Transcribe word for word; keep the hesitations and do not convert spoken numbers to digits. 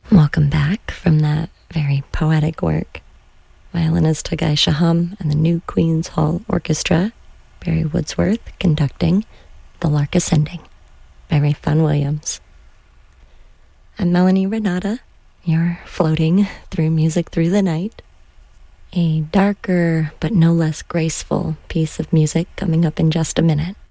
Welcome back from that very poetic work. Violinist Tagai Shaham and the New Queen's Hall Orchestra, Barry Woodsworth conducting The Lark Ascending by Ralph Vaughan Williams. I'm Melanie Renata. You're floating through music through the night. A darker but no less graceful piece of music coming up in just a minute.